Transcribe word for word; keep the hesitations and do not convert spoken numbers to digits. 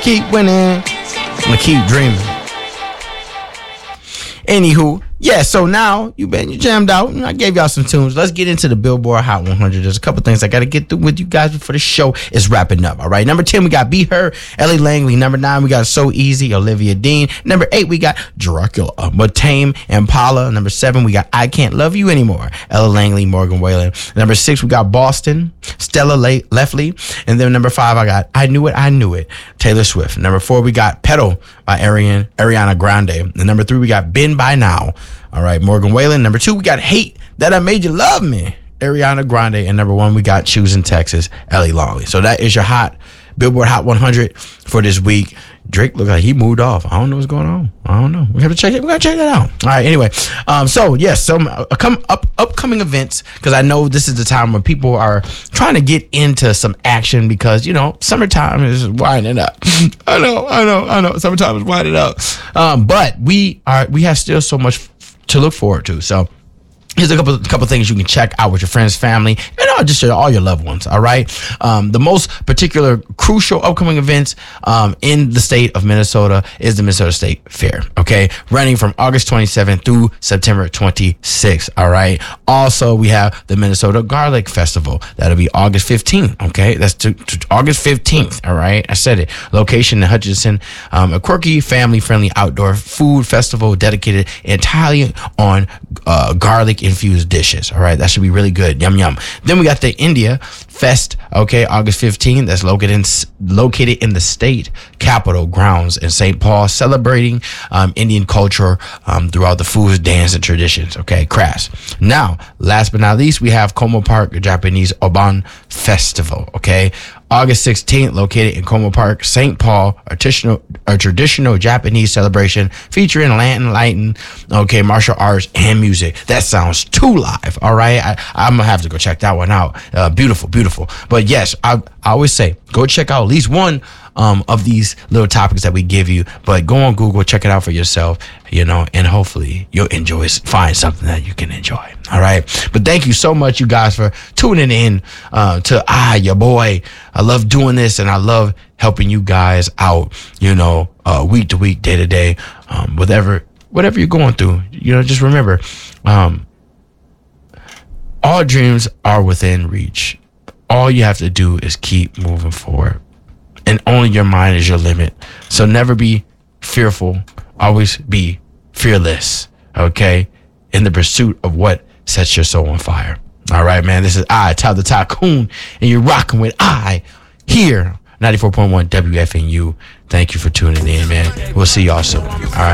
keep winning. I'm gonna keep dreaming. Anywho, yeah, so now you been you jammed out. I gave y'all some tunes. Let's get into the Billboard Hot one hundred. There's a couple things I got to get through with you guys before the show is wrapping up. All right, number ten, we got Be Her, Ellie Langley. Number nine, we got So Easy, Olivia Dean. Number eight, we got Dracula, Matame, Impala. Number seven, we got I Can't Love You Anymore, Ellie Langley, Morgan Wallen. Number six, we got Boston, Stella Le- Lefley. And then number five, I got I Knew It, I Knew It, Taylor Swift. Number four, we got Pedal by Ariana, Ariana Grande. And number three, we got Been By Now. All right, Morgan Wallen. Number two, we got Hate That I Made You Love Me, Ariana Grande. And number one, we got Choosing Texas, Ellie Longley. So that is your hot Billboard Hot one hundred for this week. Drake looked like he moved off. I don't know what's going on. I don't know. We have to check it. We gotta check that out. All right. Anyway, um, so yes, some uh, come up upcoming events, because I know this is the time when people are trying to get into some action because you know summertime is winding up. I know, I know, I know. Summertime is winding up. Um, but we are we have still so much to look forward to. So here's a couple couple things you can check out with your friends, family, and uh, just all your loved ones. All right. Um, the most particular crucial upcoming events um, in the state of Minnesota is the Minnesota State Fair. Okay, running from August twenty-seventh through September twenty-sixth. All right. Also, we have the Minnesota Garlic Festival. That'll be August fifteenth. Okay, that's to, to August fifteenth. All right, I said it. Location in Hutchinson. Um, a quirky, family-friendly outdoor food festival dedicated entirely on uh, garlic infused dishes. All right, that should be really good. Yum yum. Then we got the India Fest. Okay, August fifteenth. That's located in located in the state capitol grounds in Saint Paul, celebrating um, Indian culture um, throughout the foods, dance, and traditions. Okay, crafts. Now, last but not least, we have Como Park Japanese Oban Festival. Okay. August sixteenth, located in Como Park, Saint Paul, a traditional, a traditional Japanese celebration featuring Latin, Latin, okay, martial arts and music. That sounds too live. All right, I, I'm gonna have to go check that one out. Uh, beautiful, beautiful. But yes, I, I always say go check out at least one um, of these little topics that we give you. But go on Google, check it out for yourself. You know, and hopefully you'll enjoy, find something that you can enjoy. All right. But thank you so much, you guys, for tuning in uh, to ah, your boy. I love doing this and I love helping you guys out, you know, uh, week to week, day to day, um, whatever, whatever you're going through. You know, just remember, um, all dreams are within reach. All you have to do is keep moving forward, and only your mind is your limit. So never be fearful. Always be fearless, okay, in the pursuit of what sets your soul on fire. All right, man, this is I, Tyler the Tycoon, and you're rocking with I here, ninety-four point one W F N U. Thank you for tuning in, man. We'll see y'all soon. All right.